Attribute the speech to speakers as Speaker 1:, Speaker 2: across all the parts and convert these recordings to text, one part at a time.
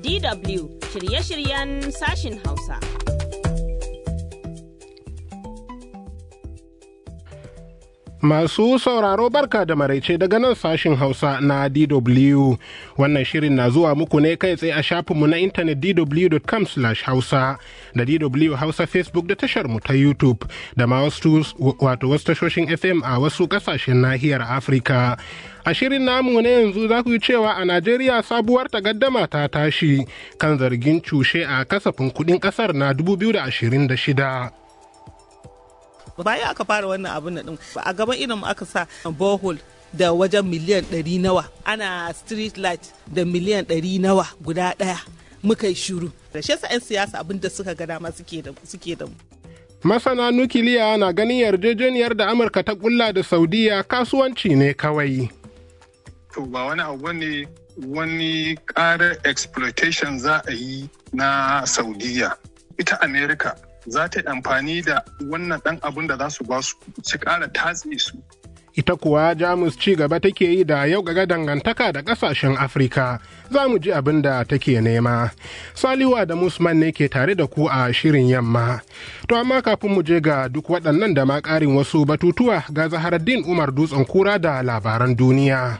Speaker 1: DW shirye-shiryen sashin Hausa.
Speaker 2: Masu sauraro barka da maraice daga nan sashin Hausa na DW. Wannan shirin na zuwa muku ne kai tsaye a shafinmu na intanet dw.com/hausa da DW Hausa Facebook da tashar mu ta YouTube da ma wasu tashoshin FM a wasu kasashen nahiyar Afirka. A shirin namu na yanzu za ku yi cewa a Najeriya sabuwar takaddama ta tashi kan zargin cushe a kasafin kuɗin ƙasar na 2026.
Speaker 3: Bayan aka fara wannan abin din a gaban irin aka sa borehole da wajen miliyan 100 nawa, ana street light da miliyan 100 nawa guda ɗaya, muka yi shuru. Da shi yasa 'yan siyasa abin da suka ga dama suke da mu.
Speaker 2: Masana nukiliya na ganin yarjejeniyar da Amurka ta kulla da Saudiya kasuwanci ne kawai.
Speaker 4: To ba wani abu ne, wani ƙarar exploitation za a yi na Saudiya. Ita Amerika za ta yi amfani da wannan ɗan abin da za su ba su ƙara tatse su.
Speaker 2: Ita kuwa Jamus ci gaba take yi da yau ga dangantaka da ƙasashen Afirka. Za mu ji abin da take nema. Saliwa da Musman ne ke tare da ku a shirin yamma. To amma kafin mu je ga duk waɗannan da ma ƙarin wasu batutuwa ga Zaharaddin Umar Dutsen Kura da labaran duniya.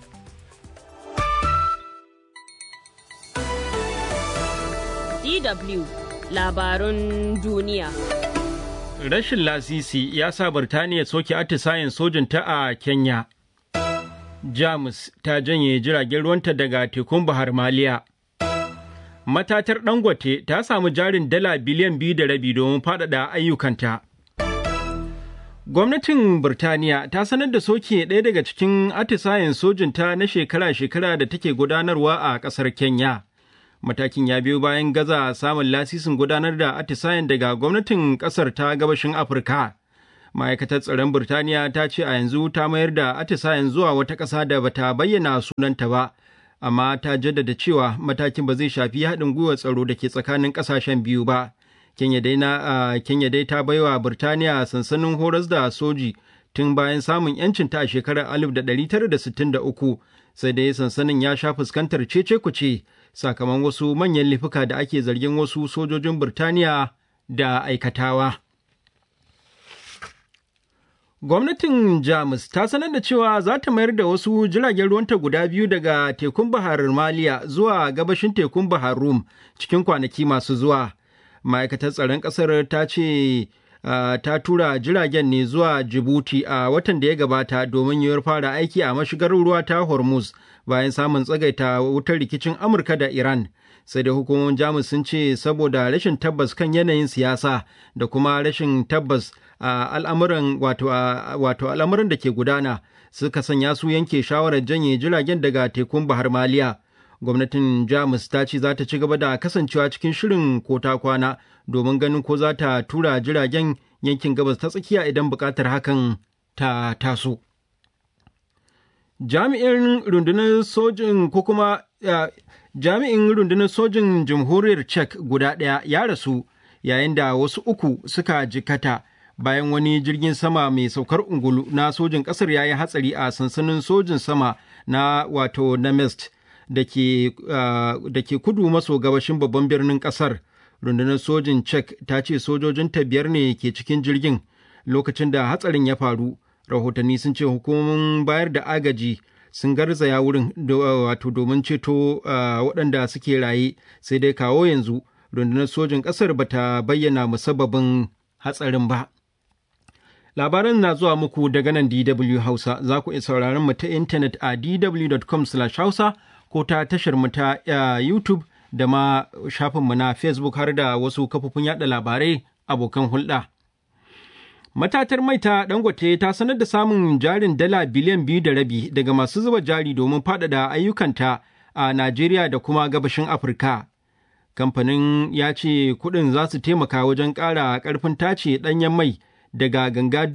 Speaker 1: DW labarun duniya.
Speaker 5: Rashin lasisi ya sa Birtaniya soke atisayen sojinta a Kenya. Jamus ta janye jiragen ruwanta daga tekun Bahar Maliya. Matatar Dangote ta samu jarin dala biliyan 2.5 domin faɗaɗa ayyukanta. Gwamnatin Birtaniya ta sanar da soke ɗaya daga cikin atisayen sojinta na shekara-shekara da take gudanarwa a ƙasar Kenya. Matakin ya biyo bayan gaza samun lasisin gudanar da atisayen daga gwamnatin kasar ta gabashin Afirka. Ma'aikatar tsaron Birtaniya ta ce a yanzu ta mayar da atisayen zuwa wata ƙasa da bata bayyana sunanta ba, amma ta jaddada cewa matakin ba zai shafi haɗin gwiwar tsaro da ke tsakanin ƙasashen biyu ba. Kenya dai ta baiwa Birtaniya sansanin horas da soji tun bayan samun 'yancinta a shekarar 1963, sai dai sansanin ya sha fuskantar cece-kuce sakamakon wasu manyan laifuka da ake zargin wasu sojojin Birtaniya da aikatawa. Gwamnatin Jamus ta sanar da cewa za ta mayar da wasu jiragen ruwanta guda biyu daga tekun Bahar Maliya zuwa gabashin tekun Bahar Rum cikin kwanaki masu zuwa. Ma'aikatar tsaron ƙasar ta ce ta tura jiragen ne zuwa Djibouti a watan da ya gabata domin yiwuwar fara aiki a mashigar ruwa ta Hormuz bayan samun tsagaita wutar rikicin Amurka da Iran. Sai da hukumomin Jamus sun ce saboda rashin tabbas kan yanayin siyasa da kuma rashin tabbas a al'amuran da ke gudana suka sanya su yanke shawarar janye jiragen daga tekun Bahar Maliya. Gwamnatin Jamus ta ce za ta ci gaba da kasancewa cikin shirin kota kwana domin ganin ko za ta tura jiragen yankin gabas ta tsakiya idan buƙatar hakan ta taso. Jami'in rundunar sojin jamhuriyar Czech guda ɗaya ya rasu yayin da wasu uku suka jikata bayan wani jirgin sama mai saukar ungulu na sojin ƙasar ya yi hatsari a sansanin sojin sama na Nest da ke kudu maso gabashin babban birnin ƙasar. Rundunar sojin Czech ta ce sojojinta 5 ne ke cikin jirgin lokacin da hatsarin ya faru. Rahotanni sun ce hukumomin bayar da agaji sun garzaya wurin domin ceto waɗanda suke raye, sai dai kawo yanzu rundunar sojin ƙasar bata bayyana musabbabin hatsarin ba. Labaran na zuwa muku daga nan DW Hausa. Za ku iya sauraron mu ta intanet a dw.com/hausa ko ta tashar mu ta YouTube da ma shafinmu na Facebook har da wasu kafofin yada labarai abokan hulɗa. Matatar mai ta Dangote ta sanar da samun jarin dala biliyan 2.5 daga masu zuba jari domin faɗaɗa ayyukanta a Najeriya da kuma gabashin Afirka. Kamfanin ya ce kuɗin za su taimaka wajen ƙara ƙarfin tace ɗanyen mai daga ganga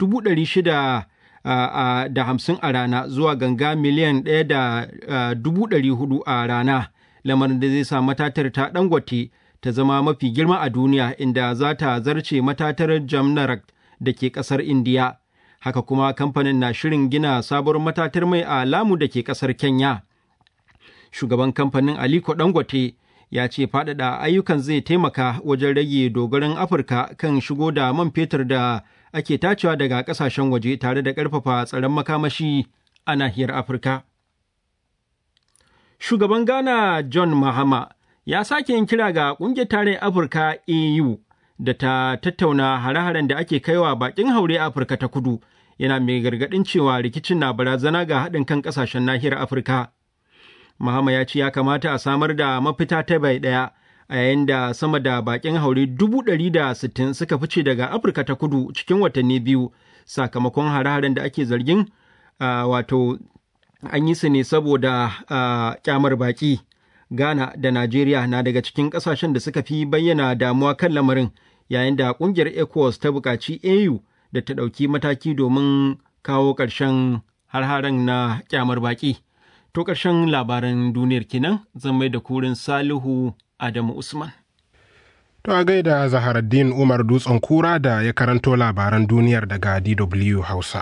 Speaker 5: 650,000 a rana zuwa ganga miliyan 1,400,000 a rana, lamarin da zai sa matatar ta Dangote ta zama mafi girma a duniya, inda za ta zarce matatar Jamnarak da ke ƙasar Indiya. Haka kuma kamfanin na shirin gina sabuwar matatar mai a Lamu da ke ƙasar Kenya. Shugaban kamfanin Aliko Dangote ya ce faɗaɗa ayyukan zai taimaka wajen rage dogaron Afirka kan shigo da man fetur da ake tacewa daga ƙasashen waje tare da ƙarfafa tsaron makamashi a nahiyar Afirka. Shugaban Ghana John Mahama ya sake yin kira ga ƙungiyar tarayyar Afirka AU da ta tattauna hare-haren da ake kaiwa bakin haure Afirka ta kudu, yana mai gargaɗin cewa rikicin na barazana ga haɗin kan ƙasashen nahiyar Afirka. Mahama ya ce ya kamata a samar da mafita ta bai ɗaya a yayin da sama da bakin haure 160 suka fice daga Afirka ta kudu cikin watanni biyu sakamakon hare-haren da ake zargin wato an yi su ne saboda kyamar baki. Ghana da Najeriya na daga cikin ƙasashen da suka fi bayyana damuwa kan lamarin, yayin da ƙungiyar ECOWAS ta buƙaci AU da ta ɗauki mataki domin kawo ƙarshen har-haren na kyamar baki. To ƙarshen labaran duniyar kenan, zan mai da kurin Salihu Adamu Usman.
Speaker 2: To a gaida Zaharaddin Umar Dutsen Kura da ya karanto labaran duniyar daga DW Hausa.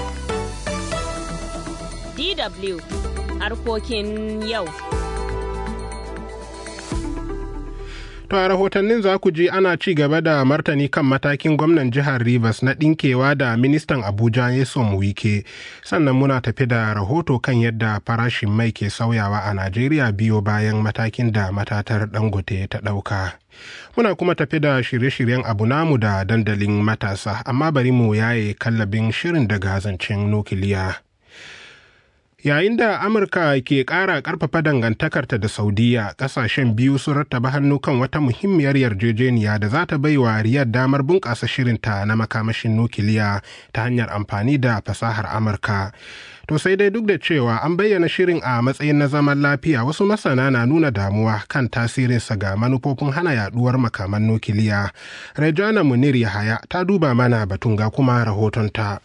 Speaker 1: DW harkokin yau.
Speaker 2: To a rahotannin za ku ji ana ci gaba da martani kan matakin gwamnan jihar Rivers na ɗinkewa da ministan Abuja Nyesom Wike. Sannan muna tafi da rahoto kan yadda farashin mai ke sauyawa a Najeriya biyo bayan matakin da matatar Dangote ta ɗauka. Muna kuma tafi da shirye-shiryen abu namu da dandalin matasa, amma bari mu yaye kallabin shirin daga zancen nukiliya. Yayin da Amurka ke ƙara ƙarfafa dangantakarta da Saudiya, ƙasashen biyu sun rattaba hannu kan wata muhimmiyar yarjejeniya da za ta bai wa Riyadh damar bunƙasa shirinta na makamashin nukiliya ta hanyar amfani da fasahar Amurka. To sai dai duk da cewa an bayyana shirin a matsayin na zaman lafiya, wasu masana na nuna damuwa kan tasirinsa ga manufofin hana yaduwar makaman nukiliya. Rejana Munir Yahaya ta duba mana batun ga kuma rahotonta.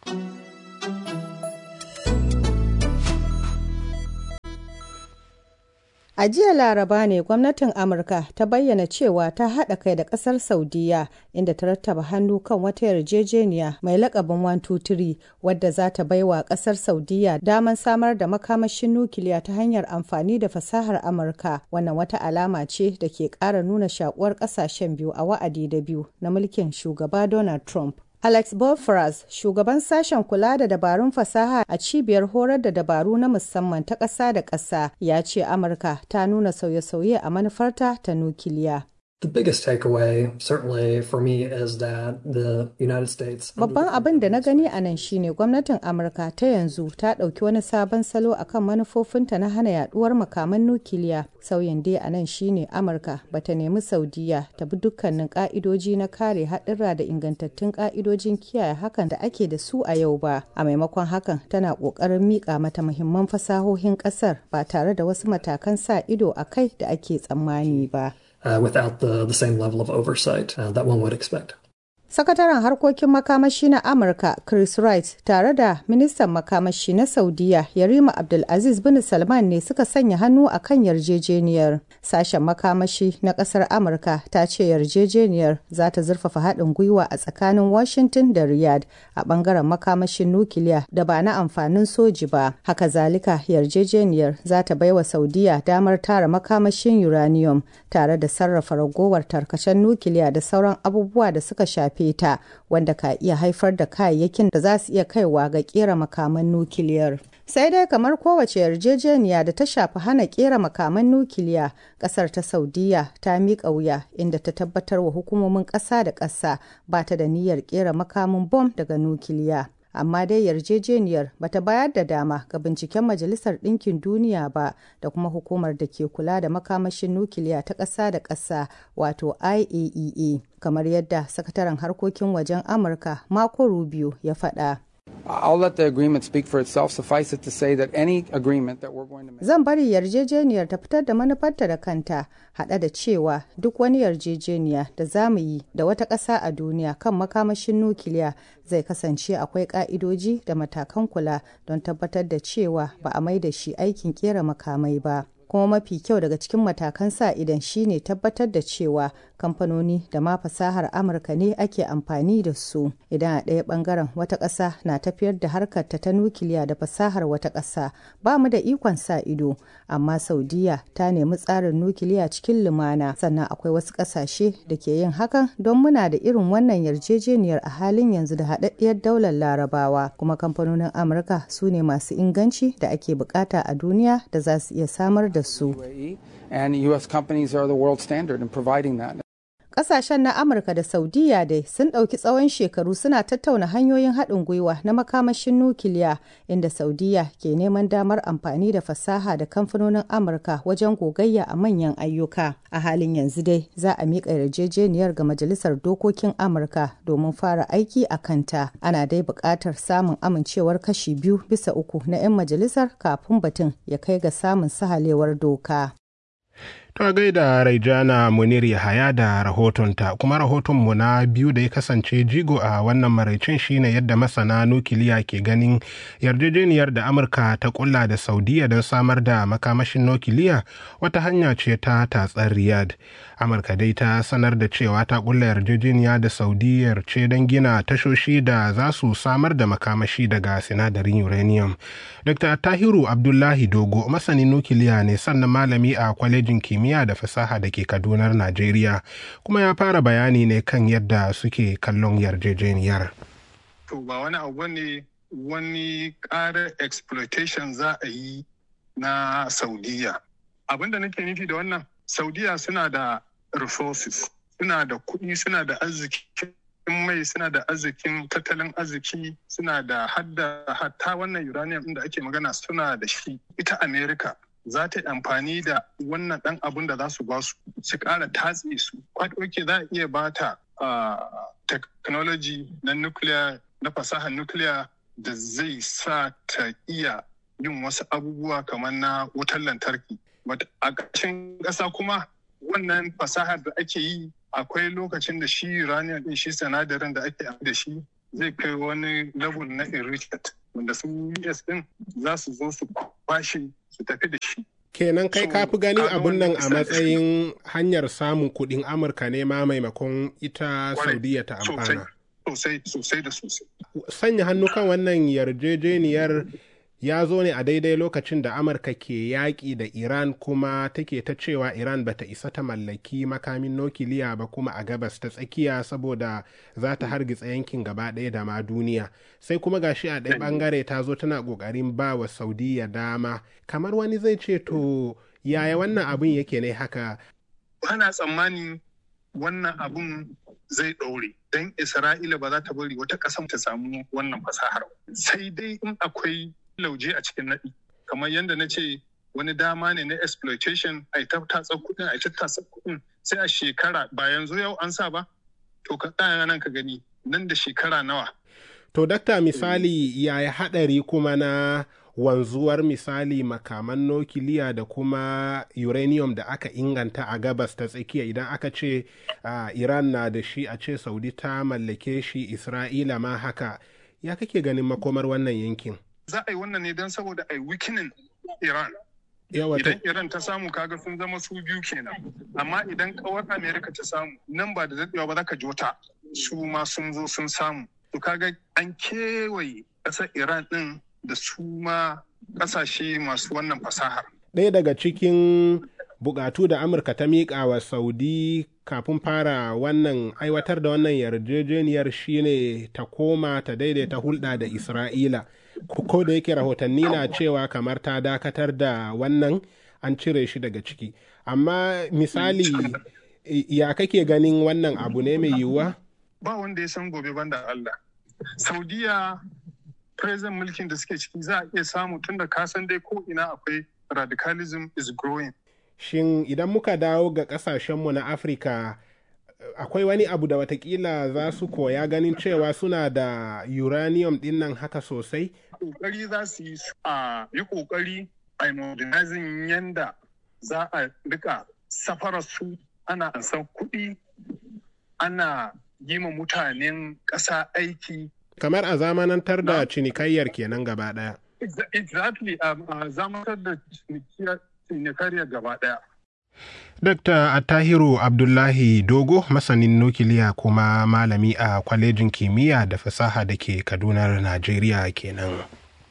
Speaker 6: A jiya Laraba ne gwamnatin Amurka ta bayyana cewa ta haɗa kai da ƙasar Saudiyya inda ta rattaba hannu kan wata yarjejeniya mai lakabin 123 wadda za ta baiwa ƙasar Saudiyya damar samar da makamashin nukiliya ta hanyar amfani da fasahar Amurka. Wannan wata alama ce da ke ƙara nuna shakuwar ƙasashen biyu a wa'adi da biyu na mulkin shugaba Donald Trump. Alex Bofras, shugaban sashen kula da dabarun fasaha a cibiyar horar da dabaru na musamman ta ƙasa da ƙasa, ya ce Amurka ta nuna sauye-sauye a manufarta ta nukiliya.
Speaker 7: The biggest takeaway, certainly for me, is that the United States.
Speaker 6: Babban abin da na gani a nan shine gwamnatin Amurka ta yanzu ta ɗauki wani sabon salo akan manufofinta na hana yaduwar makaman nukiliya. Sauyin dai a nan shine Amurka bata nemi Saudiya ta bi dukkanin ka'idoji na kare haɗurra da ingantattun ka'idojin kiyaye hakan da ake da su a yau ba. A maimakon hakan tana ƙoƙarin miƙa mata muhimman fasahohin ƙasar ba tare da wasu matakan sa ido a kai da ake tsammani ba.
Speaker 7: Without the same level of oversight that one would expect.
Speaker 6: Sakataren harkokin makamashi na Amurka Chris Wright tare da ministan makamashi na Saudiya Yarima Abdulaziz bin Salman ne suka sanya hannu a kan yarjejeniyar. Sashen makamashi na ƙasar Amurka ta ce yarjejeniyar za ta zurfafa haɗin gwiwa a tsakanin Washington da Riyadh a ɓangaren makamashin nukiliya da ba na amfanin soji ba. Haka zalika yarjejeniyar za ta baiwa Saudiya damar tara makamashin uranium tare da sarrafa ragowar tarkacen nukiliya da sauran abubuwa da suka shafi ta wanda ka iya haifar da kayayyakin da za su iya kaiwa ga kera makaman nukiliyar. Sai dai kamar kowace yarjejeniya da ta shafi hana kera makaman nukiliya, kasar ta Saudiya ta miƙa wuya inda ta tabbatar wa hukumomin ƙasa da ƙasa ba ta da niyyar kera makamin bom daga nukiliya. Amma dai yarjejeniyar bata bayar da dama ga binciken Majalisar Ɗinkin Duniya ba da kuma hukumar da ke kula da makamashin nukiliya ta ƙasa da ƙasa wato IAEA, kamar yadda sakataren harkokin wajen Amurka Marco Rubio ya faɗa.
Speaker 8: I'll let the agreement speak for itself. Suffice it to say that any agreement that we're going to make.
Speaker 6: Zan bari yarjejeniyar ta fitar da manufarta da kanta, haɗa da cewa duk wani yarjejeniya da za mu yi da wata ƙasa a duniya kan makamashin nukiliya zai kasance akwai ƙa'idoji da matakan kula don tabbatar da cewa ba a mai da shi aikin ƙera makamai ba. Kuma mafi kyau daga cikin matakan sa idan shine tabbatar da cewa kamfanoni da ma fasahar Amurka ne ake amfani da su. Idan a ɗaya ɓangaren wata ƙasa na tafiyar da harkar ta nukiliya da fasahar wata ƙasa, ba mu da ikon sa ido, amma Saudiya ta nemi tsarin nukiliya cikin lumana, sannan akwai wasu ƙasashe da ke yin hakan don muna da irin wannan yarjejeniyar a halin yanzu da haɗaɗɗiyar daular Larabawa, kuma kamfanonin Amurka su ne masu inganci da ake bukata a duniya da za su iya samar da su.
Speaker 8: And U.S. companies are the world standard in providing that.
Speaker 6: Ƙasashen na Amurka da Saudiya dai sun ɗauki tsawon shekaru suna tattauna hanyoyin haɗin gwiwa na makamashin nukiliya, inda Saudiya ke neman damar amfani da fasaha da kamfanonin Amurka wajen gogayya a manyan ayyuka. A halin yanzu dai za a miƙa yarjejeniyar ga Majalisar Dokokin Amurka domin fara aiki a kanta. Ana dai buƙatar samun amincewar kashi 2 bisa 3 na 'yan majalisar kafin batun ya kai ga samun sahalewar doka.
Speaker 2: To gaida Raijana Munir Yahaya da rahotonta, kuma rahotonmu na biyu da ya kasance jigo a wannan maraicin shine yadda masana nukiliya ke ganin yarjejeniyar da Amurka ta kulla da Saudiya don samar da makamashin nukiliya wata hanya ce ta tatsar Riyadh. Amurka dai ta sanar da cewa ta kulla yarjejeniya da Saudiyar ce don gina tashoshi da za su samar da makamashi daga sinadarin uranium. Dr. Tahiru Abdullahi Dogo masanin nukiliya ne sannan malami a kwalejin kimiyya da fasaha da ke Kadunar Najeriya, kuma ya fara bayani ne kan yadda suke kallon yarjejeniyar.
Speaker 4: To ba wani abu ne, wani ƙarar exploitation za a yi na Saudiya. Abinda nake nufi da wannan, Saudiya suna da resources, suna da kuɗi, suna da arzikin mai, suna da arzikin tattalin arziki, suna da hatta wannan uranium ɗin da ake magana suna da shi. Ita America za ta yi amfani da wannan ɗan abin da za su ba su ƙara tatse su. Kwaɗoke za a iya ba ta technology na nuclear, na fasahar nuclear da zai sa ta iya yin wasu abubuwa kamar na wutar lantarki. A ƙarshen ƙasa kuma wannan fasahar da ake yi akwai lokacin da shi uranium ɗin, shi sinadarin da ake amfani da shi zai kai wani level na enrichment wanda su US ɗin za su zo su kwashe su tafi da shi.
Speaker 2: Kenan kai ka fi ganin abun nan a matsayin hanyar samun kuɗin Amurka ne ma maimakon ita Saudiya ta amfana.
Speaker 4: Sosai da sosai.
Speaker 2: Sanya hannu kan wannan yarjejeniyar ya zo ne a daidai lokacin da Amurka ke yaƙi da Iran, kuma take ta cewa Iran bata isa ta mallaki makamin nukiliya ba kuma a gabas ta tsakiya saboda za ta hargitsa yankin gaba ɗaya da ma duniya. Sai kuma gashi a ɗaya ɓangare ta zo tana ƙoƙarin ba wa Saudiya dama. Kamar wani zai ce to yaya wannan abun yake ne haka?
Speaker 4: Ana tsammani wannan abun zai ɗaure don Isra'ila ba za ta bari wata ƙasar ta samu wannan fasahar. Sai dai in akwai lauje a cikin naɗi, kamar yadda na ce wani dama ne na exploitation, a ta tatsa kuɗin sai a shekara ba yanzu yau an sa ba, to ka tsaya nan ka gani nan da shekara nawa.
Speaker 2: To dakta, misali yaya haɗari kuma na wanzuwar misali makaman nukiliya da kuma uranium da aka inganta a gabas ta tsakiya, idan aka ce Iran na da shi, a ce Saudi ta mallake shi, Isra'ila ma haka, ya kake ganin makomar wannan yankin?
Speaker 4: Za a yi wannan ne don saboda a yi wikinin Iran. Idan Iran ta samu kaga sun zama su biyu kenan. Amma idan kawar Amerika ta samu, nan ba da daɗewa ba za ka jota su ma sun zo sun samu. To kaga an kewaye ƙasar Iran ɗin da su ma ƙasashe masu wannan fasahar.
Speaker 2: Ɗaya daga cikin buƙatu da Amurka ta miƙa wa Saudi kafin fara wannan aiwatar da wannan yarjejeniyar shine ta koma ta daidaita hulɗa da Isra'ila. Ko da yake rahotanni na cewa kamar ta dakatar da wannan, an cire shi daga ciki. Amma misali, ya kake ganin wannan abu ne mai yiwuwa?
Speaker 4: Ba wanda ya san gobe banda Allah. Saudiya, president mulkin da suke ciki za a iya samu tun da kasan dai ko ina akwai radicalism is growing.
Speaker 2: Shin idan muka dawo ga kasashenmu na Afirka, akwai wani abu da watakila za su koya ganin cewa suna da uranium din nan haka sosai?
Speaker 4: Kokari za su yi kokari a modernizing yanda za a rika safarar su, ana ansan kuɗi, ana yi ma mutanen ƙasa aiki.
Speaker 2: Kamar a zamanantar da cinikayyar kenan gaba ɗaya.
Speaker 4: Exactly, a zamanantar da cinikayyar gaba ɗaya.
Speaker 2: Dr. Attahiru Abdullahi Dogo, masanin nukiliya kuma malami a kwalejin kimiyya da fasaha da ke Kadunar Najeriya kenan.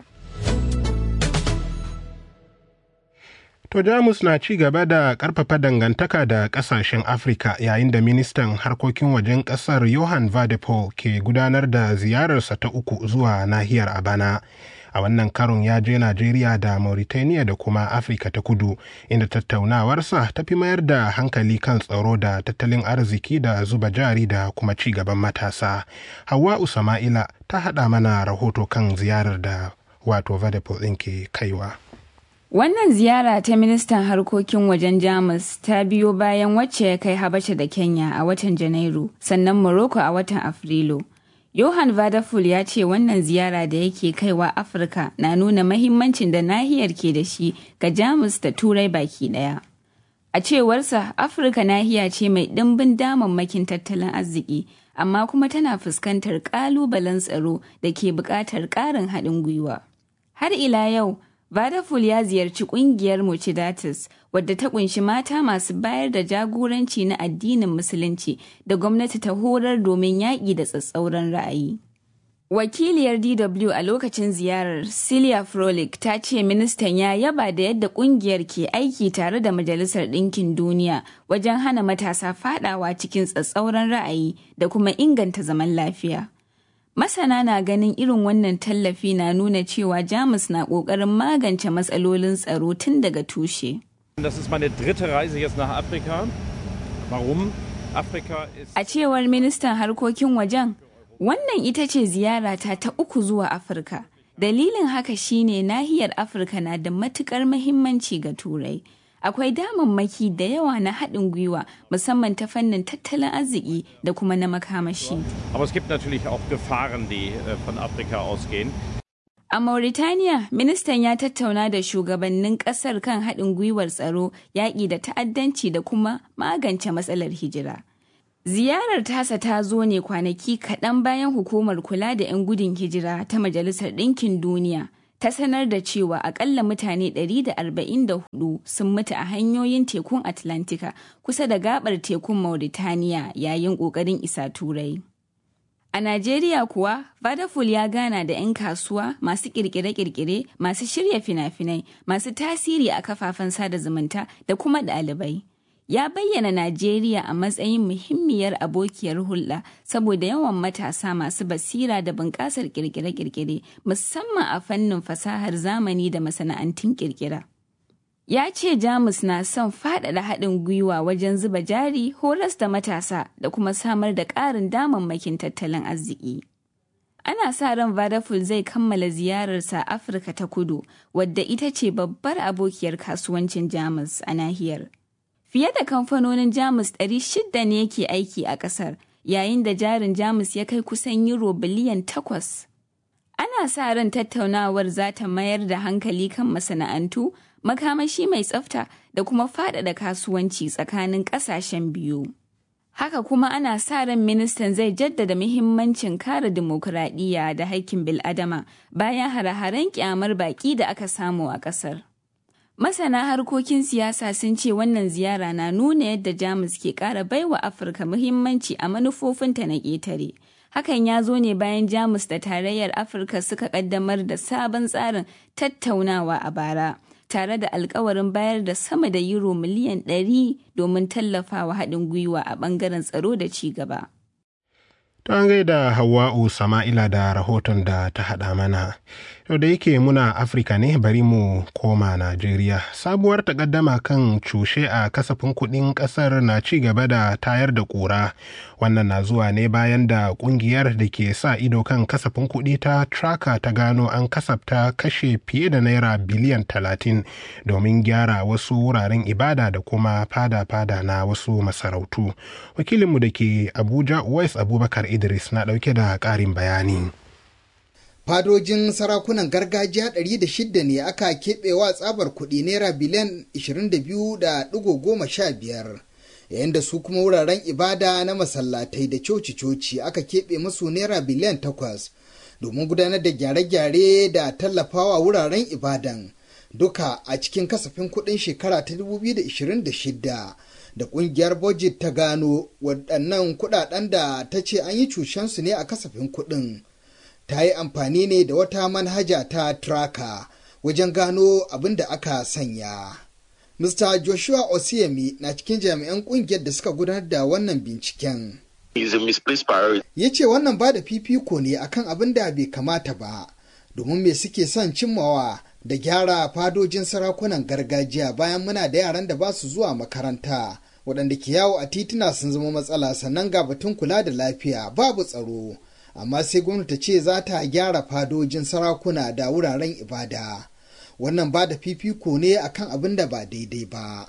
Speaker 2: To Jamus na ci gaba da ƙarfafa dangantaka da ƙasashen Afirka yayin da ministan harkokin wajen ƙasar Johan Vadepol ke gudanar da ziyararsa ta uku zuwa nahiyar a bana. A wannan karon ya je Najeriya da Mauritania da kuma Afirka ta kudu, inda tattaunawarsa ta fi mayar da hankali kan tsaro da tattalin arziki da zuba jari da kuma ci gaban matasa. Hawwa'u Sama'ila ta haɗa mana rahoto kan ziyarar da wato Vadepol ɗin ke kaiwa.
Speaker 9: Wannan ziyara ta ministan harkokin wajen Jamus ta biyo bayan wacce ya kai Habasha da Kenya a watan Janairu, sannan Morocco a watan Afrilu. Johan Vadapol ya ce wannan ziyara da yake kaiwa Afirka na nuna mahimmancin da nahiyar ke da shi ga Jamus da Turai baki daya. A cewarsa, Afirka nahiya ce mai ɗimbin damammakin tattalin arziki, amma kuma tana fuskantar ƙalubalen tsaro da ke buƙatar ƙarin haɗin gwiwa. Har ila yau, Vadapol ya ziyarci ƙungiyar Mochidatis, wadda ta ƙunshi mata masu bayar da jagoranci na addinin Musulunci da gwamnati ta horar domin yaƙi da tsatsauran ra'ayi. Wakiliyar DW a lokacin ziyarar, Celia Frolik, ta ce ministan ya yaba da yadda ƙungiyar ke aiki tare da Majalisar Ɗinkin Duniya wajen hana matasa faɗawa cikin tsatsauran ra'ayi da kuma inganta zaman lafiya. Masana na ganin irin wannan tallafi na nuna cewa Jamus na ƙoƙarin magance matsalolin tsaro tun daga tushe. A cewar ministan harkokin wajen, wannan ita ce ziyarata ta uku zuwa Afirka. Dalilin haka shine nahiyar Afirka na da matuƙar muhimmanci ga Turai. Akwai damammaki da yawa na haɗin gwiwa musamman ta fannin tattalin arziki da kuma na makamashi. A Mauritania, ministan ya tattauna da shugabannin ƙasar kan haɗin gwiwar tsaro, yaƙi da ta'addanci da kuma magance matsalar hijira. Ziyarar tasa ta zo ne kwanaki kaɗan bayan hukumar kula da 'yan gudun hijira ta Majalisar Ɗinkin Duniya ta sanar da cewa akalla mutane 144 sun mutu a hanyoyin tekun Atlantika kusa da gabar tekun Mauritania yayin ƙoƙarin isa Turai. A Najeriya kuwa, Vadapol ya gana da 'yan kasuwa, masu ƙirƙire-ƙirƙire, masu shirya fina-finai, masu tasiri a kafafen sada zumunta da kuma ɗalibai. Ya bayyana Najeriya a matsayin muhimmiyar abokiyar hulɗa saboda yawan matasa masu basira da bunƙasar ƙirƙire-ƙirƙire musamman a fannin fasahar zamani da masana'antun ƙirƙira. Ya ce Jamus na son faɗaɗa haɗin gwiwa wajen zuba jari, horas da matasa da kuma samar da ƙarin damammakin tattalin arziki. Ana sa ran Vadapol zai kammala ziyararsa Afirka ta Kudu, wadda ita ce babbar abokiyar kasuwancin Jamus a nahiyar. Fiye da kamfanonin Jamus 600 ne ke aiki a ƙasar, yayin da jarin Jamus ya kai kusan Euro biliyan 8. Ana sa ran tattaunawar za ta mayar da hankali kan masana'antu, makamashi mai tsafta da kuma faɗaɗa kasuwanci tsakanin ƙasashen biyu. Haka kuma ana sa ran ministan zai jaddada muhimmancin kare dimokuraɗiyya da haƙƙin bil'adama bayan hare-haren ƙyamar baƙi da aka samu a ƙasar. Masana harkokin siyasa sun ce wannan ziyara na nuna yadda Jamus ke ƙara baiwa Afirka muhimmanci a manufofinta na ƙetare. Hakan ya zo ne bayan Jamus da Tarayyar Afirka suka ƙaddamar da sabon tsarin tattaunawa a bara, tare da alkawarin bayar da sama da Euro miliyan 100 domin tallafawa haɗin gwiwa a ɓangaren tsaro da ci gaba.
Speaker 2: Ta gaida Hawwa'u Sama'ila da rahoton da ta haɗa mana. Yau da yake muna Afirka ne, bari mu koma Najeriya. Sabuwar takaddama kan cushe a kasafin kuɗin ƙasar na ci gaba da tayar da ƙura. Wannan na zuwa ne bayan da ƙungiyar da ke sa ido kan kasafin kuɗi ta Tracker ta gano an kasafta kashe fiye da naira biliyan 30 domin gyara wasu wuraren ibada da kuma fada-fada na wasu masarautu. Wakilinmu da ke Abuja, Uwais Abubakar Idris, na ɗauke da ƙarin bayani.
Speaker 10: Fadojin sarakunan gargajiya 106 ne aka keɓewa tsabar kuɗi naira biliyan 22.15, yayin da su kuma wuraren ibada na masallatai da coci-coci aka keɓe musu naira biliyan 8 domin gudanar da gyare-gyare da tallafawa wuraren ibadan. duka a cikin kasafin kuɗin shekara ta 2026 da ƙungiyar budget ta gano waɗannan kuɗaɗen da ta ce an yi cushensu ne a kasafin kuɗin. Ta yi amfani ne da wata manhaja ta tracker wajen gano abin da aka sanya. Mr. Joshua Osiemi na cikin jami'an ƙungiyar da suka gudanar da wannan binciken. Ya ce wannan ba da fifiko ne akan abin da bai kamata ba, domin me suke son cimmawa da gyara fadojin sarakunan gargajiya bayan muna da yaran da ba su zuwa makaranta, waɗanda ke yawo a tituna sun zama matsala, sannan ga batun kula da lafiya babu tsaro. Amma sai gwamnati ce za ta gyara fadojin sarakuna da wuraren ibada. Wannan ba da fifiko ne akan abin da ba daidai ba.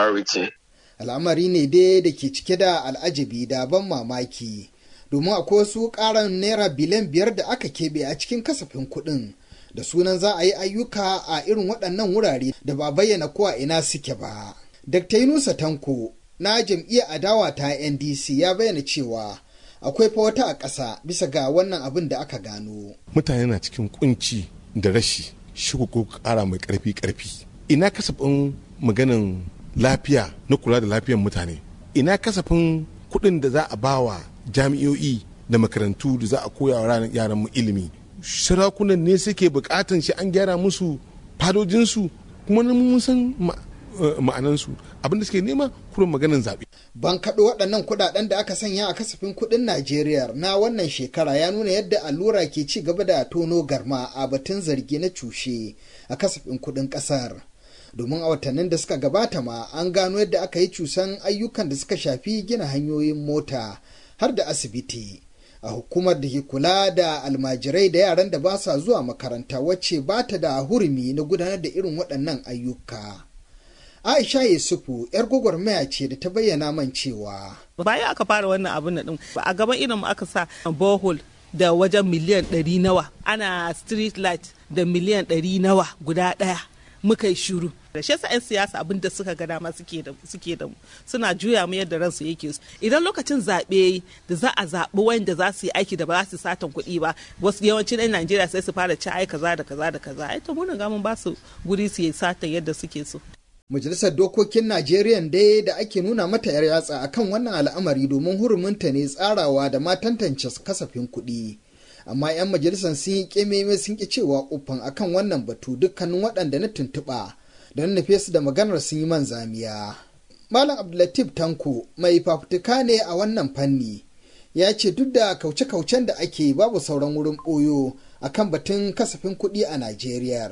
Speaker 10: Al'amari ne dai da ke cike da al'ajabi da ban mamaki, domin akwai wasu ƙaran naira biliyan 5 da aka keɓe a cikin kasafin kuɗin, da sunan za a yi ayyuka a irin waɗannan wurare da ba bayyana ko a ina suke ba. Dr. Yunusa Tanko na jam'iyyar adawa ta NDC ya bayyana cewa akwai fa wata a ƙasa bisa ga wannan abin da aka gano.
Speaker 11: Mutane na cikin kunci da rashi shi ko ƙara mai ƙarfi. Ina kasafin maganin lafiya na kula da lafiyar mutane? Ina kasafin kuɗin da za a bawa jami'o'i da makarantu da za a koya wa yaran mu ilimi? Sarakunan ne suke buƙatan shi an gyara musu fadojinsu, kuma mun san ma'anansu, abin da suke nema kurin maganin zaɓe.
Speaker 10: Ban kaɗo waɗannan kuɗaɗen da aka sanya a kasafin kuɗin Najeriya na wannan shekara ya nuna yadda allura ke ci gaba da tono garma a batun zargi na cushe a kasafin kuɗin ƙasar. Domin a watannin da suka gabata ma an gano yadda aka yi cusan ayyukan da suka shafi gina hanyoyin mota har da asibiti a hukumar da ke kula da almajirai da yaran da ba sa zuwa makaranta, wacce ba ta da hurumi na gudanar da irin waɗannan ayyuka. Aisha Yusufu yar gwagwarmaya ce da ta bayyana man cewa
Speaker 3: bayan aka fara wannan abin din a gaban irin aka sa borehole da wajen miliyan 100 nawa, ana street light da miliyan 100 nawa guda ɗaya, muka yi shiru. Da shi yasa 'yan siyasa abin da suka ga dama suke da mu, suna juya mu yadda ransu yake su. Idan lokacin zaɓe da za a zaɓi wanda za su yi aiki da ba za su satan kuɗi ba, wasu yawancin 'yan Najeriya sai su fara ci ai kaza da kaza da kaza, ai to mun ga mun ba su guri su yi satan yadda suke so.
Speaker 10: Majalisar Dokokin Najeriya dai da ake nuna mata 'yar yatsa akan wannan al'amari domin huruminta ne tsarawa da ma tantance kasafin kuɗi. Amma 'yan majalisar sun yi ƙememe sun ƙi cewa uffan akan wannan batu, dukkanin waɗanda na tuntuɓa don nufe su da maganar sun yi man zamiya. Malam Abdullatif Tanko mai fafutuka ne a wannan fanni, ya ce duk da kauce-kaucen da ake babu sauran wurin ɓoyo akan batun kasafin kuɗi a Najeriya.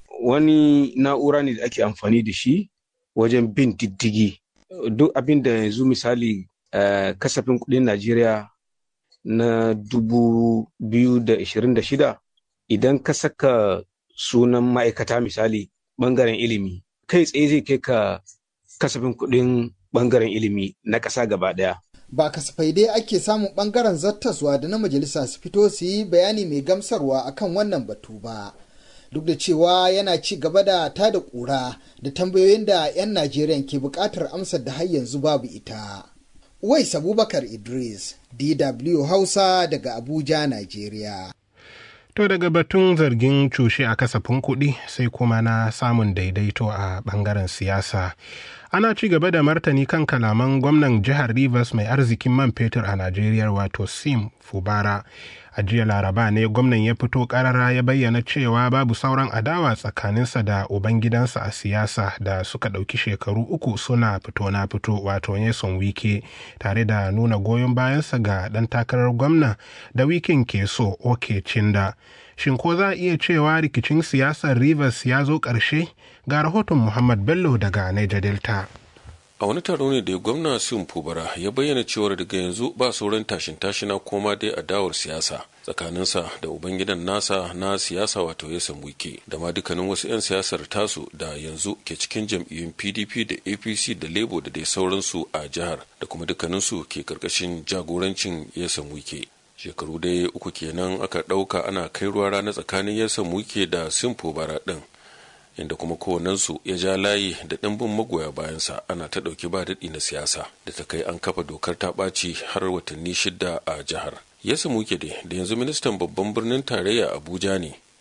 Speaker 12: Wani na'ura ne da ake amfani da shi wajen bin diddigi. Duk abin da yanzu misali kasafin kuɗin Najeriya na 2026, idan ka saka sunan ma'aikata misali ɓangaren ilimi, kai tsaye zai kai ka kasafin kuɗin ɓangaren ilimi na ƙasa gaba ɗaya.
Speaker 10: Ba kasafai dai ake samun ɓangaren zattaswa da na majalisa su fito su yi bayani mai gamsarwa akan wannan batu ba. Duk da cewa yana ci gaba da tada ƙura da tambayoyin da 'yan Najeriya ke buƙatar amsar da har yanzu babu ita. Uwais Abubakar Idris, DW Hausa daga Abuja, Najeriya.
Speaker 2: To daga batun zargin cushe a kasafin kuɗi sai kuma na samun daidaito a ɓangaren siyasa. Ana ci gaba da martani kan kalaman gwamnan jihar Rivers mai arzikin man fetur a Najeriya wato Sim Fubara. A jiya Laraba ne gwamnan ya fito ƙarara ya bayyana cewa babu sauran adawa tsakaninsa da ubangidansa a siyasa da suka ɗauki shekaru 3 suna fito na fito wato Nyesom Wike, tare da nuna goyon bayansa ga ɗan takarar gwamna da Wiken ke so Oke Cinda. Shin ko za a iya cewa rikicin siyasar Rivers ya zo ƙarshe? Ga rahoton Muhammad Bello daga Niger Delta.
Speaker 13: A wani taro ne da gwamna Sim Fubara ya bayyana cewar daga yanzu ba sauran tashin-tashina koma dai adawar siyasa tsakaninsa da ubangidan nasa na siyasa wato Nyesom Wike da ma dukkanin wasu 'yan siyasar tasu da yanzu ke cikin jam'iyyun PDP da APC da Labour da dai sauransu a jihar, da kuma dukkaninsu ke karkashin jagorancin Nyesom Wike. Shekaru dai 3 kenan aka ɗauka ana kai ruwa rana tsakanin Nyesom Wike da Sim Fubara ɗin, inda kuma kowannensu ya ja layi da ɗimbin magoya bayansa ana ta ɗauki ba daɗi na siyasa da ta kai an kafa dokar ta ɓaci har watanni 6 a jihar. Nyesom Wike da yanzu ministan babban birnin tarayya Abuja ne,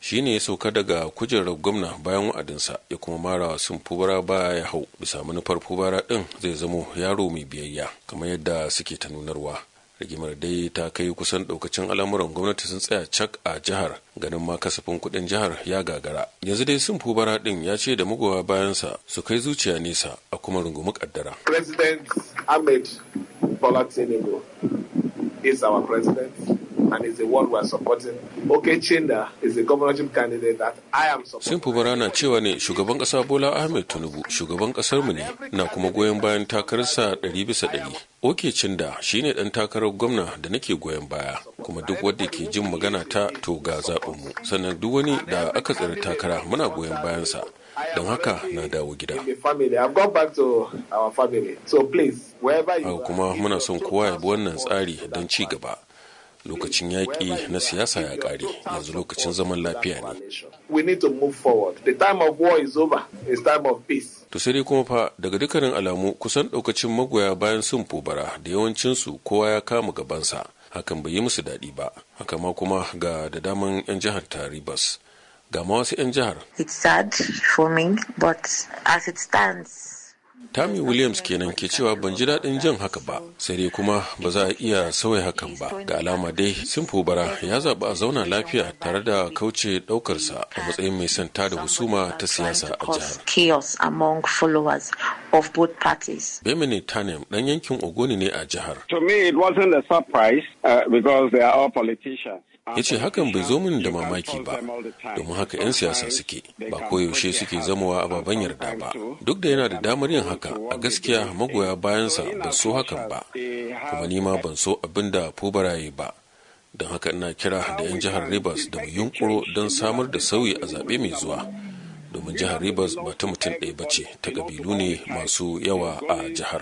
Speaker 13: shine ya sauka daga kujerar gwamna bayan wa'adinsa ya kuma mara sun Fubara baya ya hau. Bisa manufar Fubara din zai zamo yaro mai biyayya kamar yadda suke ta nunarwa. Rigimar dai ta kai kusan daukacin al'amuran gwamnati sun tsaya cak a jihar, ganin ma kasafin kudin jihar ya gagara. Yanzu dai sun Fubara din ya ce da magoya bayansa su kai zuciya nesa a kuma rungumi kaddara.
Speaker 14: President Ahmed Bola Tinubu is our president and is the one we are supporting. Okechinda is the governorship candidate that I am supporting.
Speaker 13: Sun Fubara na cewa ne shugaban kasa Bola Ahmed Tinubu shugaban kasar mu ne, na kuma goyon bayan takararsa 100%. Okechinda shine dan takarar gwamna da nake goyon baya, kuma duk wanda ke jin magana ta to ga zaɓin mu. Sannan duk wani da aka tsare takara muna goyon bayansa. Don haka na dawo gida. Haka kuma muna son kowa ya bi wannan tsari don ci gaba. Lokacin yaƙi na siyasa ya ƙare, yanzu lokacin zaman lafiya ne. To sai dai kuma fa daga dukkanin alamu kusan ɗaukacin magoya bayan sun Fubara da yawancinsu kowa ya kama gabansa. Hakan bai yi musu daɗi ba. Haka ma kuma ga da daman 'yan jihar ta Rivers. Ga ma wasu 'yan jihar.
Speaker 15: It's sad for me, but as it stands.
Speaker 13: Tammy Williams kenan ke cewa ban ji daɗin jan haka ba, sai dai kuma ba za a iya sauya hakan ba. Ga alama dai sun Fubara ya zaɓi a zauna lafiya tare da kauce ɗaukarsa a matsayin mai son tada husuma ta siyasa a jihar.
Speaker 15: Chaos among followers of both parties.
Speaker 13: Bemini Tanem ɗan yankin Ogoni ne a jihar.
Speaker 16: To me it wasn't a surprise because they are all politicians.
Speaker 13: Ya ce hakan bai zo min da mamaki ba, domin haka 'yan siyasa suke, ba koyaushe suke zamawa ababen yarda ba. Duk da yana da damar yin haka, a gaskiya magoya bayansa ba so hakan ba, kuma nima ban so abin da Fubara yi ba. Don haka ina kira da 'yan jihar Rivers da mu yunkuro don samar da sauyi a zaɓe mai zuwa. Domin jihar Rivers ba ta mutum ɗaya ba ce, ta ƙabilu ne masu yawa a jihar.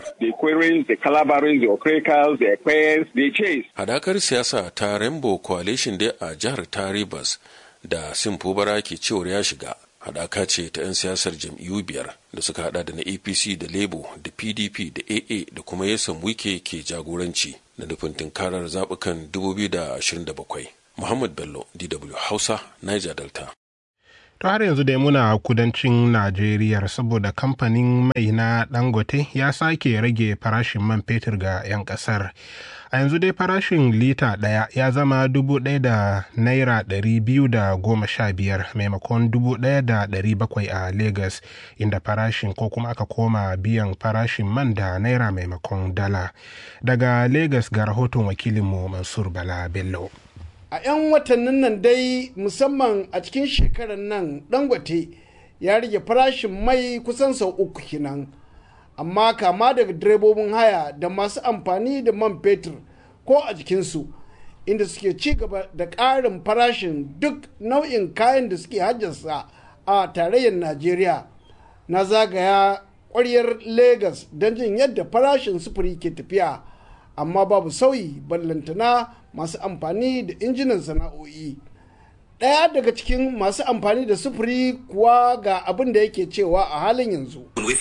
Speaker 13: Hadakar siyasa ta Rainbow Coalition dai a jihar ta Rivers da Sim Fubara ke cewar ya shiga. Hadaka ce ta 'yan siyasar jam'iyyu 5 da suka hada da na APC da Labour da PDP da AA da kuma Nyesom Wike ke jagoranci da nufin tunkarar zaɓukan 2027. Muhammad Bello, DW Hausa, Niger Delta.
Speaker 2: To har yanzu dai muna kudancin Najeriya saboda kamfanin mai na Dangote ya sake rage farashin man fetur ga 'yan kasar. A yanzu dai farashin lita ɗaya ya zama 1,000 da naira 215 maimakon 1,700 a Lagos, inda farashin ko kuma aka koma biyan farashin man da naira maimakon dala. Daga Lagos ga rahoton wakilinmu Mansur Bala Bello.
Speaker 17: A 'yan watannin nan dai musamman a cikin shekarar nan Dangote ya rage farashin mai kusan sau 3 kenan. Amma kama daga direbobin haya da masu amfani da man fetur ko a jikinsu, inda suke ci gaba da ƙarin farashin duk nau'in kayan da suke hajjarsa a tarayyar Najeriya. Na zagaya ƙwaryar Lagos don jin yadda farashin sufuri ke tafiya, amma babu sauyi ballantana masu amfani da injinan sana'o'i. Ɗaya daga cikin masu amfani da sufuri kuwa ga abin da yake cewa a halin yanzu.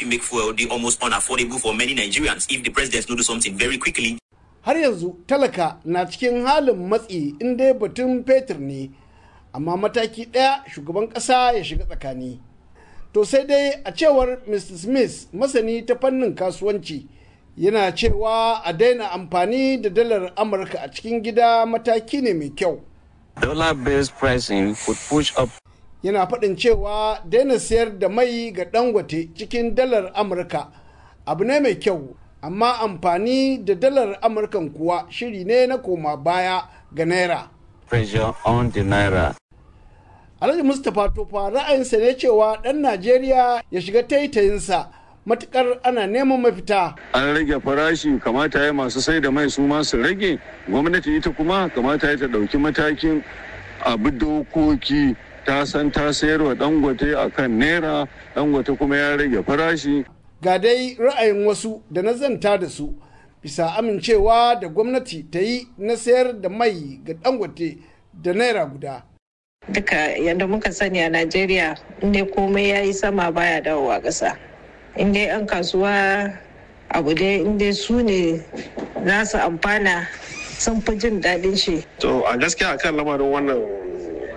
Speaker 17: Har yanzu talaka na cikin halin matsi in dai batun fetur ne, amma mataki ɗaya shugaban ƙasa ya shiga tsakani. To sai dai a cewar Mr. Smith, masani ta fannin kasuwanci, yana cewa a daina amfani da dalar Amurka a cikin gida mataki ne mai kyau.
Speaker 18: Dollar-based pricing could push up.
Speaker 17: Yana faɗin cewa daina sayar da mai ga Dangote cikin dalar Amurka abu ne mai kyau, amma amfani da dalar Amurkan kuwa shiri ne na koma baya ga Naira.
Speaker 18: Pressure on the Naira.
Speaker 17: Alhaji Mustapha Tofa ra'ayinsa ne cewa ɗan Najeriya ya shiga taitayinsa matukar ana neman mafita.
Speaker 16: An rage farashi, kamata ya masu sai da mai su masu rage, gwamnati ita kuma kamata ya ta ɗauki matakin abu dokoki, ta san ta sayarwa Dangote a kan Naira, Dangote kuma ya rage farashi.
Speaker 17: Ga dai ra'ayin wasu da na zanta da su bisa amincewa da gwamnati ta yi na sayar da mai ga Dangote da Naira guda.
Speaker 19: Duka yadda muka sani a Najeriya, inda komai ya yi sama baya dawowa ƙasa. Inda 'yan kasuwa abu dai inda su ne za su amfana sun fi jin daɗin shi.
Speaker 20: To a gaskiya akan lamarin wannan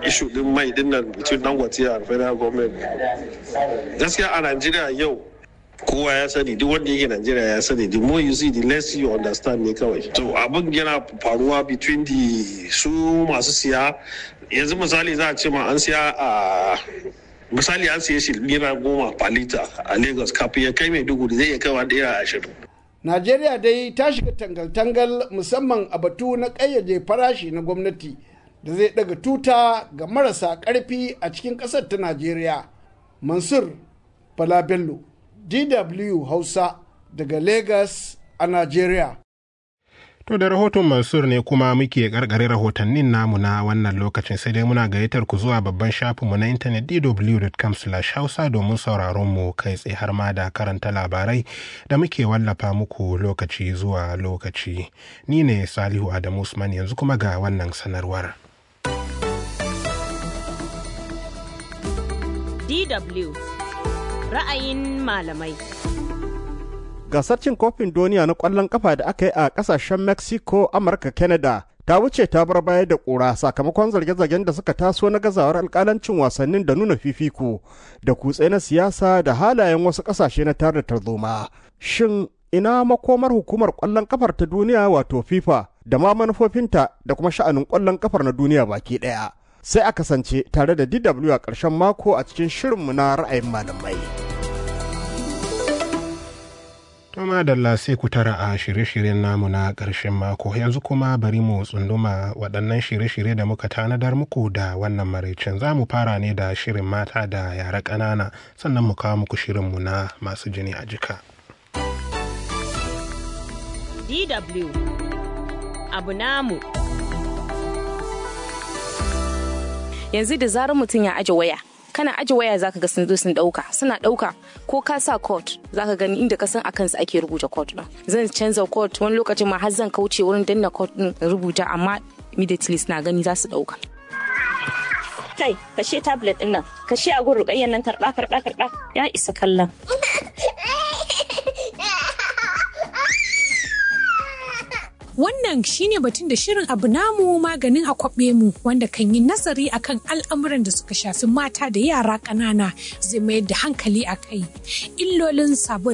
Speaker 20: issue din mai din nan between Dangote and federal government. Gaskiya a Najeriya yau kowa ya sani, duk wanda yake Najeriya ya sani, the more you see the less you understand ne kawai. So abin yana faruwa between the su masu siya, yanzu misali za a ce ma an siya a misali an siya shi naira 10 per liter a Lagos, kafin ya kai Maiduguri zai iya kaiwa naira 20.
Speaker 17: Najeriya dai ta shiga tangal-tangal musamman a batu na ƙayyade farashi na gwamnati da zai daga tuta ga marasa ƙarfi a cikin ƙasar ta Najeriya. Mansur Bala Bello, DW Hausa daga Lagos a Najeriya.
Speaker 2: To da rahoton Mansur ne kuma muke karkare rahotannin namu na wannan lokacin, sai dai muna gayyatar ku zuwa babban shafinmu na intanet dw.com/hausa domin sauraron mu kai tsaye har ma da karanta labarai da muke wallafa muku lokaci zuwa lokaci. Ni ne Salihu Adamu Usman, yanzu kuma ga wannan sanarwar.
Speaker 1: DW ra'ayin malamai.
Speaker 21: Gasar cin kofin duniya na ƙwallon kafa da aka yi a ƙasashen Mexico, Amurka, Canada ta wuce ta bar baya da ƙura sakamakon zarge-zargen da suka taso na gazawar alƙalancin wasannin da nuna fifiko da kutse na siyasa da halayen wasu ƙasashe na tare da tarzoma. Shin ina makomar hukumar ƙwallon kafar ta duniya wato FIFA da ma manufofinta da kuma sha'anin ƙwallon kafar na duniya baki ɗaya? Sai a kasance tare da DW a ƙarshen mako a cikin shirinmu na ra'ayin malamai.
Speaker 2: Toma Dalla sai ku tara a shirye-shiryen namu na ƙarshen mako, yanzu kuma bari mu tsunduma waɗannan shirye-shirye da muka tanadar muku da wannan maraicin. Za mu fara ne da shirin mata da yara ƙanana, sannan mu kawo muku shirinmu na masu jini a jika.
Speaker 1: DW abu namu.
Speaker 22: Yanzu da zarar mutum ya aje waya, kana aje waya zaka ga sun zo sun dauka, suna dauka ko ka sa code zaka gani inda ka san akan sa ake rubuta code din. Zan canza code wani lokacin ma har zan kauce wurin danna code din rubuta, amma immediately suna gani za su dauka.
Speaker 23: Kai, kashe tablet din nan, kashe a gurin rukayyan nan, karba ya isa kallon.
Speaker 24: Wannan shine batun da shirin abu namu maganin akwabe mu, wanda kan yi nazari akan al'amuran da suka shafi mata da yara ƙanana, zai mayar da hankali a kai illolin sabo